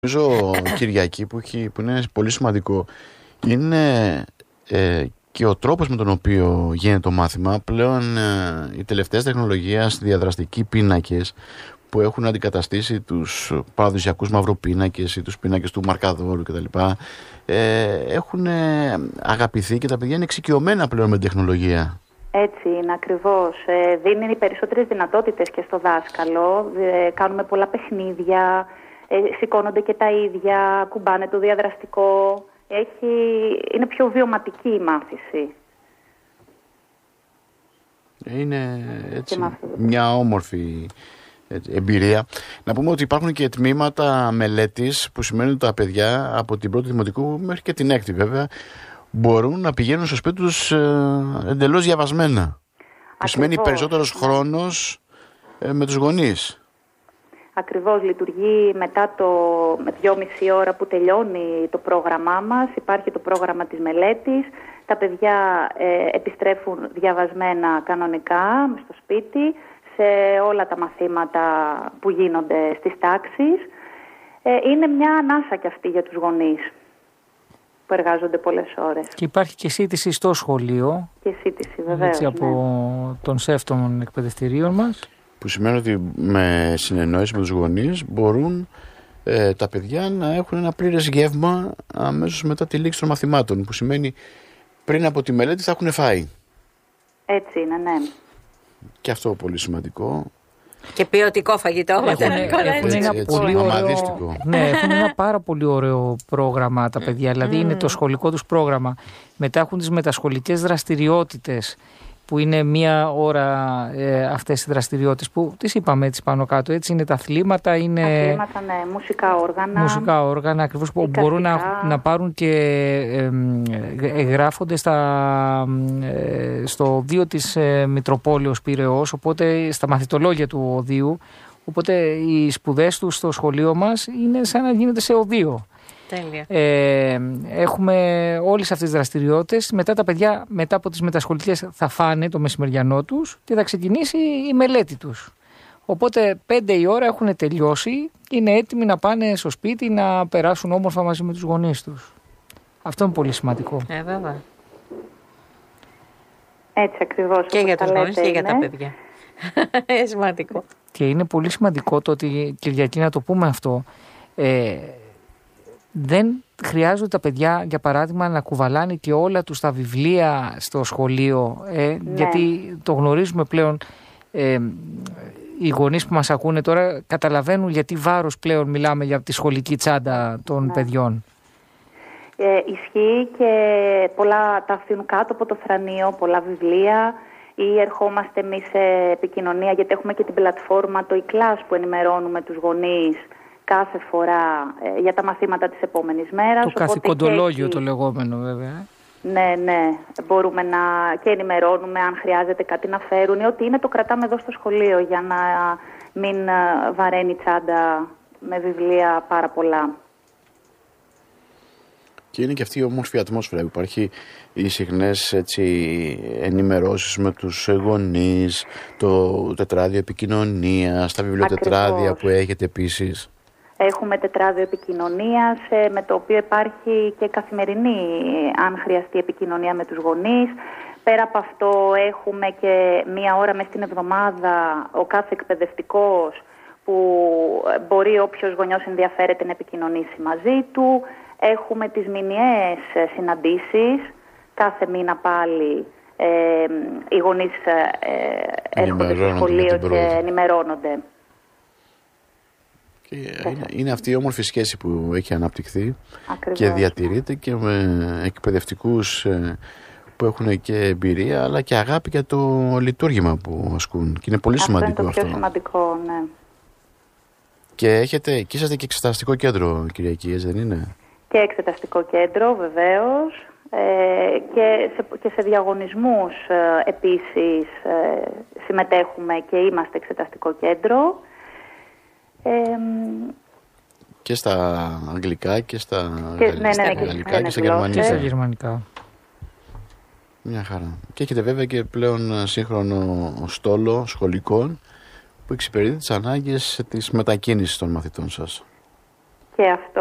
Νομίζω, Κυριακή, που είναι πολύ σημαντικό, είναι και ο τρόπος με τον οποίο γίνεται το μάθημα. Πλέον οι τελευταίες τεχνολογίες, διαδραστικοί πίνακες που έχουν αντικαταστήσει τους παραδοσιακούς μαυροπίνακες ή τους πίνακες του Μαρκαδόρου κτλ. Έχουν αγαπηθεί και τα παιδιά είναι εξοικειωμένα πλέον με την τεχνολογία. Έτσι είναι ακριβώς. Δίνει περισσότερες δυνατότητες και στο δάσκαλο. Κάνουμε πολλά παιχνίδια, σηκώνονται και τα ίδια, κουμπάνε το διαδραστικό. Είναι πιο βιωματική η μάθηση. Είναι έτσι μια όμορφη εμπειρία. Να πούμε ότι υπάρχουν και τμήματα μελέτης, που σημαίνει ότι τα παιδιά από την πρώτη δημοτικού μέχρι και την έκτη βέβαια μπορούν να πηγαίνουν στο σπίτι τους εντελώς διαβασμένα. Που σημαίνει περισσότερος χρόνος με τους γονείς. Ακριβώς, λειτουργεί μετά με 2,5 ώρα που τελειώνει το πρόγραμμά μας. Υπάρχει το πρόγραμμα της μελέτης. Τα παιδιά επιστρέφουν διαβασμένα κανονικά στο σπίτι, σε όλα τα μαθήματα που γίνονται στις τάξεις. Είναι μια ανάσα κι αυτή για τους γονείς που εργάζονται πολλές ώρες. Και υπάρχει και σύντηση στο σχολείο. Και σύντηση βεβαίως. Έτσι, από τον σεφ των εκπαιδευτηρίων μας. Που σημαίνει ότι με συνεννόηση με τους γονείς μπορούν τα παιδιά να έχουν ένα πλήρες γεύμα αμέσως μετά τη λήξη των μαθημάτων. Που σημαίνει πριν από τη μελέτη θα έχουν φάει. Έτσι είναι, ναι. Και αυτό πολύ σημαντικό. Και ποιοτικό φαγητό. Έχουν ένα πάρα πολύ ωραίο πρόγραμμα τα παιδιά. Δηλαδή είναι το σχολικό τους πρόγραμμα. Μετά έχουν τις μετασχολικές δραστηριότητες, που είναι μία ώρα αυτές οι δραστηριότητες που τις είπαμε έτσι πάνω κάτω. Έτσι είναι τα αθλήματα, είναι αθλήματα, ναι, μουσικά όργανα ακριβώς, που μπορούν να πάρουν και γράφονται στο οδείο της Μητροπόλεως Πειραιώς, οπότε στα μαθητολόγια του οδείου, οπότε οι σπουδές τους στο σχολείο μας είναι σαν να γίνεται σε οδείο. Έχουμε όλες αυτές τις δραστηριότητες. Μετά τα παιδιά, μετά από τις μετασχολικές, θα φάνε το μεσημεριανό τους και θα ξεκινήσει η μελέτη τους. Οπότε 5 η ώρα έχουν τελειώσει και είναι έτοιμοι να πάνε στο σπίτι να περάσουν όμορφα μαζί με τους γονείς τους. Αυτό είναι πολύ σημαντικό. Βέβαια. Έτσι ακριβώς. Και για τους γονείς και για τα παιδιά. Σημαντικό. Και είναι πολύ σημαντικό το ότι, Κυριακή, να το πούμε αυτό, δεν χρειάζονται τα παιδιά, για παράδειγμα, να κουβαλάνε και όλα τους τα βιβλία στο σχολείο, γιατί το γνωρίζουμε πλέον, οι γονείς που μας ακούνε τώρα καταλαβαίνουν γιατί βάρος πλέον μιλάμε για τη σχολική τσάντα των παιδιών. Ισχύει και πολλά τα αφήνουν κάτω από το θρανείο, πολλά βιβλία, ή ερχόμαστε εμείς σε επικοινωνία, γιατί έχουμε και την πλατφόρμα το e-class που ενημερώνουμε τους γονείς κάθε φορά για τα μαθήματα της επόμενης μέρας. Το καθηκοντολόγιο το λεγόμενο βέβαια. Ναι, μπορούμε να και ενημερώνουμε αν χρειάζεται κάτι να φέρουν ή ότι είναι το κρατάμε εδώ στο σχολείο για να μην βαραίνει τσάντα με βιβλία πάρα πολλά. Και είναι και αυτή η όμορφη ατμόσφαιρα. Υπάρχει οι συχνές ενημερώσεις με τους γονείς, το τετράδιο επικοινωνίας, τα βιβλιοτετράδια που έχετε επίσης. Έχουμε τετράδιο επικοινωνίας, με το οποίο υπάρχει και καθημερινή, αν χρειαστεί, επικοινωνία με τους γονείς. Πέρα από αυτό έχουμε και 1 ώρα μες την εβδομάδα ο κάθε εκπαιδευτικός που μπορεί όποιος γονιός ενδιαφέρεται να επικοινωνήσει μαζί του. Έχουμε τις μηνιαίες συναντήσεις, κάθε μήνα πάλι οι γονείς έρχονται στο σχολείο και ενημερώνονται. Είναι αυτή η όμορφη σχέση που έχει αναπτυχθεί και διατηρείται και με εκπαιδευτικούς που έχουν και εμπειρία αλλά και αγάπη για το λειτουργήμα που ασκούν. Και είναι πολύ σημαντικό αυτό. Είναι το πιο σημαντικό, ναι. Και είσαστε και εξεταστικό κέντρο, Κυριακή, δεν είναι? Και εξεταστικό κέντρο βεβαίως και σε διαγωνισμούς επίσης συμμετέχουμε και είμαστε εξεταστικό κέντρο. Και στα αγγλικά και στα γαλλικά και στα γερμανικά. Μια χαρά. Και έχετε βέβαια και πλέον σύγχρονο στόλο σχολικών που εξυπηρετεί τις ανάγκες της μετακίνησης των μαθητών σας. Και αυτό.